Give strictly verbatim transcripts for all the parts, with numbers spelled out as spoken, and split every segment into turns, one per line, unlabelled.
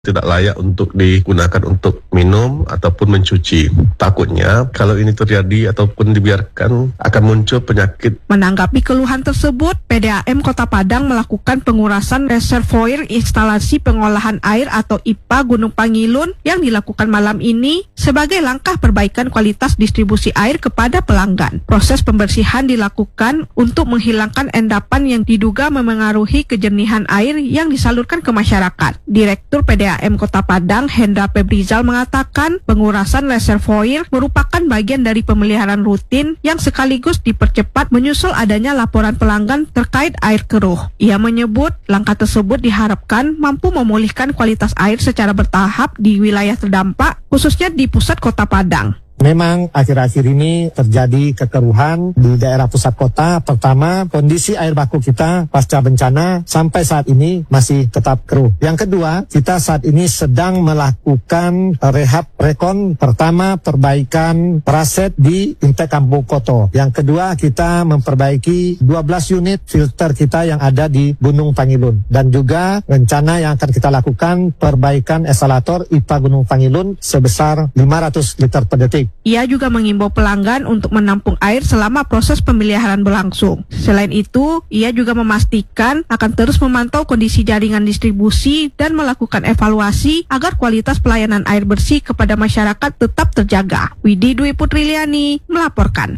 tidak layak untuk digunakan untuk minum ataupun mencuci. Takutnya kalau ini terjadi ataupun dibiarkan akan muncul penyakit.
Menanggapi keluhan tersebut, P D A M Kota Padang melakukan pengurasan reservoir instalasi pengolahan air atau I P A Gunung Pangilun yang dilakukan malam ini sebagai langkah perbaikan kualitas distribusi air kepada pelanggan. Proses pembersihan dilakukan untuk menghilangkan endapan yang diduga memengaruhi kejernihan air yang disalurkan ke masyarakat. Direktur P D A M Kota Padang, Hendra Febrizal, mengatakan pengurasan reservoir merupakan bagian dari pemeliharaan rutin yang sekaligus dipercepat menyusul adanya laporan pelanggan terkait air keruh. Ia menyebut langkah tersebut diharapkan mampu memulihkan kualitas air secara bertahap di wilayah terdampak, khususnya di pusat Kota Padang.
Memang akhir-akhir ini terjadi kekeruhan di daerah pusat kota. Pertama, kondisi air baku kita pasca bencana sampai saat ini masih tetap keruh. Yang kedua, kita saat ini sedang melakukan rehab rekon. Pertama, perbaikan praset di Intek Kampung Koto. Yang kedua, kita memperbaiki dua belas unit filter kita yang ada di Gunung Pangilun. Dan juga rencana yang akan kita lakukan perbaikan esalator I P A Gunung Pangilun sebesar lima ratus liter per detik.
Ia juga mengimbau pelanggan untuk menampung air selama proses pemeliharaan berlangsung. Selain itu, ia juga memastikan akan terus memantau kondisi jaringan distribusi dan melakukan evaluasi agar kualitas pelayanan air bersih kepada masyarakat tetap terjaga. Widi Dwi Putriliani melaporkan.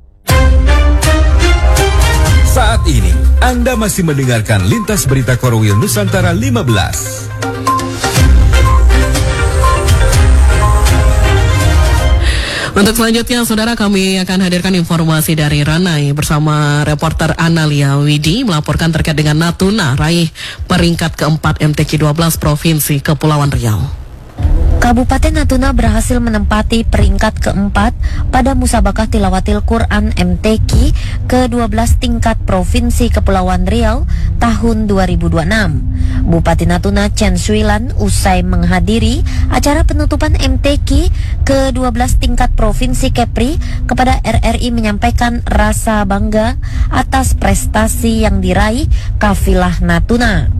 Saat ini, Anda masih mendengarkan Lintas Berita Korwil Nusantara lima belas.
Untuk selanjutnya, saudara, kami akan hadirkan informasi dari Ranai bersama reporter Analia Widi melaporkan terkait dengan Natuna raih peringkat keempat M T Q dua belas Provinsi Kepulauan Riau.
Kabupaten Natuna berhasil menempati peringkat keempat pada Musabakah Tilawatil Quran M T Q ke dua belas tingkat Provinsi Kepulauan Riau tahun dua ribu dua puluh enam. Bupati Natuna Chen Suilan usai menghadiri acara penutupan M T Q ke dua belas tingkat Provinsi Kepri kepada R R I menyampaikan rasa bangga atas prestasi yang diraih Kafilah Natuna.